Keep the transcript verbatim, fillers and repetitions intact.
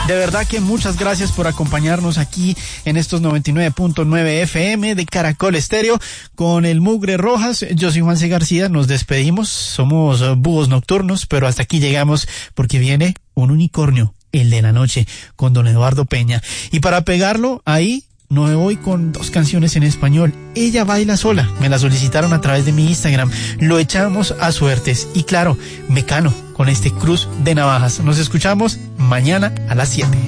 De verdad que muchas gracias por acompañarnos aquí en estos noventa y nueve punto nueve F M de Caracol Estéreo con el Mugre Rojas. Yo soy Juan C. García, nos despedimos, somos búhos nocturnos, pero hasta aquí llegamos porque viene un unicornio, el de la noche, con don Eduardo Peña. Y para pegarlo ahí, no me voy con dos canciones en español. Ella baila sola. Me la solicitaron a través de mi Instagram. Lo echamos a suertes. Y claro, Mecano con este Cruz de Navajas. Nos escuchamos mañana a las siete.